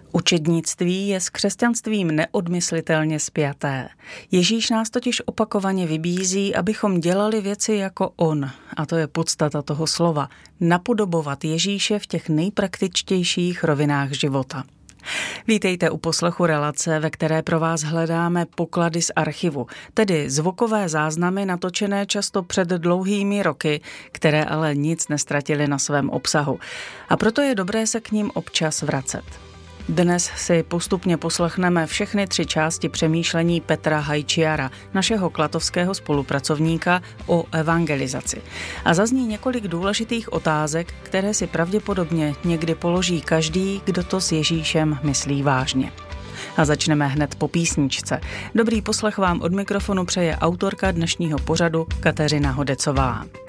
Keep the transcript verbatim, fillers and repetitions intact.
Učednictví je s křesťanstvím neodmyslitelně spjaté. Ježíš nás totiž opakovaně vybízí, abychom dělali věci jako on. A to je podstata toho slova. Napodobovat Ježíše v těch nejpraktičtějších rovinách života. Vítejte u poslechu relace, ve které pro vás hledáme poklady z archivu, tedy zvukové záznamy natočené často před dlouhými roky, které ale nic nestratily na svém obsahu. A proto je dobré se k ním občas vracet. Dnes si postupně poslechneme všechny tři části přemýšlení Petra Hajčiara, našeho klatovského spolupracovníka, o evangelizaci. A zazní několik důležitých otázek, které si pravděpodobně někdy položí každý, kdo to s Ježíšem myslí vážně. A začneme hned po písničce. Dobrý poslech vám od mikrofonu přeje autorka dnešního pořadu Kateřina Hodecová.